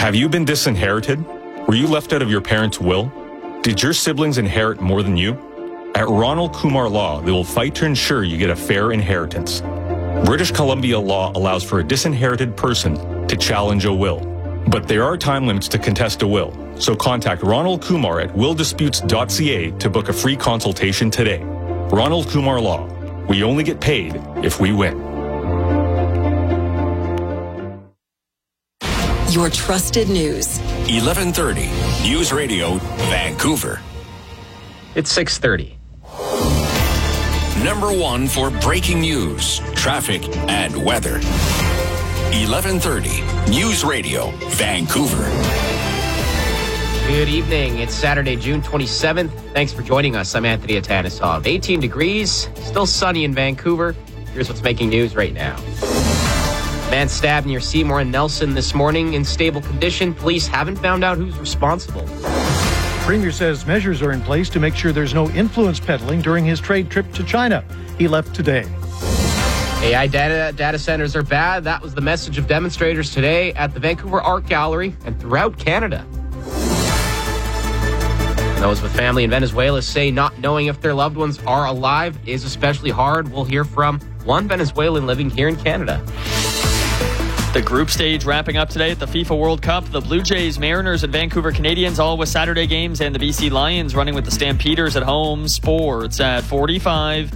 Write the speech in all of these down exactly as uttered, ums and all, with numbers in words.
Have you been disinherited? Were you left out of your parents' will? Did your siblings inherit more than you? At Ronald Kumar Law, they will fight to ensure you get a fair inheritance. British Columbia law allows for a disinherited person to challenge a will. But there are time limits to contest a will, so contact Ronald Kumar at will disputes dot c a to book a free consultation today. Ronald Kumar Law. We only get paid if we win. Your trusted news. eleven thirty News Radio, Vancouver. It's six thirty. Number one for breaking news, traffic, and weather. eleven thirty News Radio, Vancouver. Good evening. It's Saturday, June twenty-seventh. Thanks for joining us. I'm Anthony Atanisov. eighteen degrees, still sunny in Vancouver. Here's what's making news right now. Man stabbed near Seymour and Nelson this morning in stable condition. Police haven't found out who's responsible. Premier says measures are in place to make sure there's no influence peddling during his trade trip to China. He left today. A I data, data centers are bad. That was the message of demonstrators today at the Vancouver Art Gallery and throughout Canada. Those with family in Venezuela say not knowing if their loved ones are alive is especially hard. We'll hear from one Venezuelan living here in Canada. The group stage wrapping up today at the FIFA World Cup. The Blue Jays, Mariners, and Vancouver Canadians all with Saturday games, and the B C Lions running with the Stampeders at home. Sports at forty-five.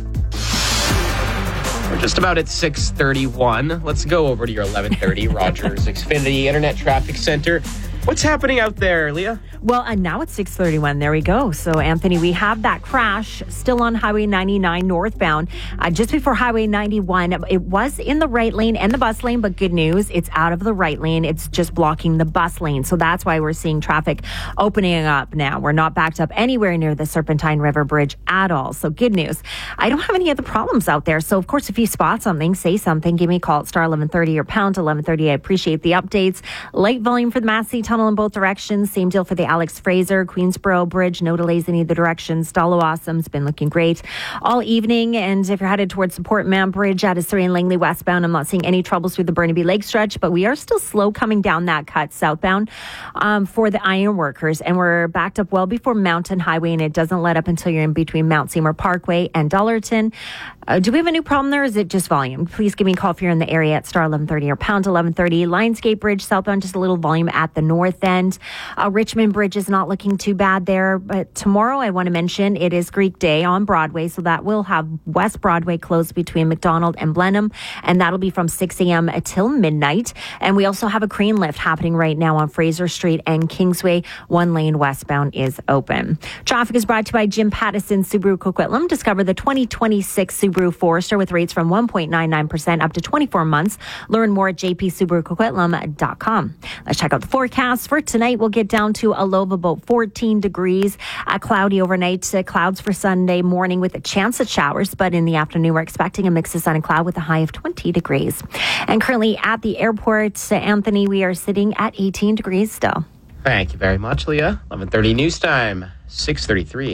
We're just about at six thirty-one. Let's go over to your eleven thirty Rogers Xfinity Internet Traffic Center. What's happening out there, Leah? Well, and now it's six thirty-one. There we go. So, Anthony, we have that crash still on Highway ninety-nine northbound. Uh, just before Highway ninety-one, it was in the right lane and the bus lane, but good news, it's out of the right lane. It's just blocking the bus lane. So that's why we're seeing traffic opening up now. We're not backed up anywhere near the Serpentine River Bridge at all. So good news. I don't have any other problems out there. So, of course, if you spot something, say something. Give me a call at star eleven thirty or pound eleven thirty. I appreciate the updates. Light volume for the Massey Tunnel in both directions. Same deal for the Alex Fraser, Queensboro Bridge. No delays in either direction. Stalo Awesome's been looking great all evening. And if you're headed towards Support Mount Bridge out of Surrey and Langley westbound, I'm not seeing any troubles through the Burnaby Lake stretch, but we are still slow coming down that cut southbound um, for the ironworkers. And we're backed up well before Mountain Highway, and it doesn't let up until you're in between Mount Seymour Parkway and Dollarton. Uh, do we have a new problem there, or is it just volume? Please give me a call if you're in the area at star eleven thirty or pound eleven thirty. Lionsgate Bridge southbound, just a little volume at the north end. Uh, Richmond Bridge is not looking too bad there, but tomorrow I want to mention it is Greek Day on Broadway, so that will have West Broadway closed between McDonald and Blenheim, and that'll be from six a.m. until midnight. And we also have a crane lift happening right now on Fraser Street and Kingsway. One lane westbound is open. Traffic is brought to you by Jim Pattison Subaru Coquitlam. Discover the twenty twenty-six Subaru Forester with rates from one point nine nine percent up to twenty-four months. Learn more at j p subaru coquitlam dot com. Let's check out the forecast for tonight. We'll get down to a low of about fourteen degrees. Uh, cloudy overnight. Uh, clouds for Sunday morning with a chance at showers, but in the afternoon we're expecting a mix of sun and cloud with a high of twenty degrees. And currently at the airport, uh, Anthony, we are sitting at eighteen degrees still. Thank you very much, Leah. eleven thirty news time, six thirty-three.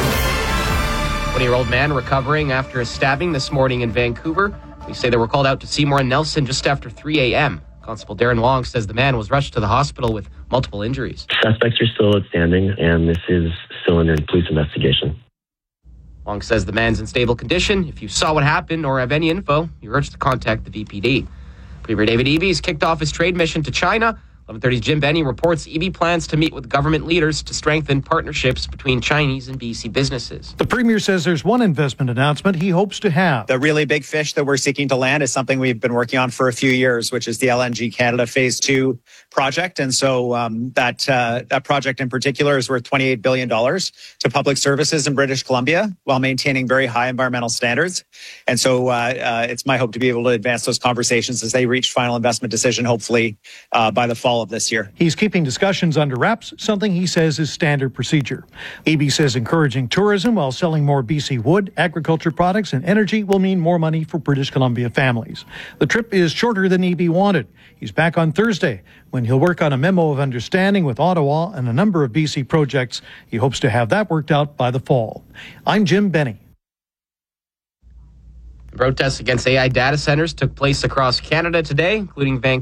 twenty-year-old man recovering after a stabbing this morning in Vancouver. They say they were called out to Seymour and Nelson just after three a.m. Constable Darren Wong says the man was rushed to the hospital with multiple injuries. Suspects are still outstanding, and this is still under police investigation. Wong says the man's in stable condition. If you saw what happened or have any info, you're urged to contact the V P D. Premier David Eby has kicked off his trade mission to China. eleven thirty's Jim Benny reports Eby plans to meet with government leaders to strengthen partnerships between Chinese and B C businesses. The Premier says there's one investment announcement he hopes to have. The really big fish that we're seeking to land is something we've been working on for a few years, which is the L N G Canada Phase two project. And so um, that uh, that project in particular is worth twenty-eight billion dollars to public services in British Columbia while maintaining very high environmental standards. And so uh, uh, it's my hope to be able to advance those conversations as they reach final investment decision, hopefully uh, by the fall of this year. He's keeping discussions under wraps, something he says is standard procedure. Eby says encouraging tourism while selling more B C wood, agriculture products, and energy will mean more money for British Columbia families. The trip is shorter than Eby wanted. He's back on Thursday when he'll work on a memo of understanding with Ottawa and a number of B C projects. He hopes to have that worked out by the fall. I'm Jim Benny. Protests against A I data centers took place across Canada today, including Vancouver.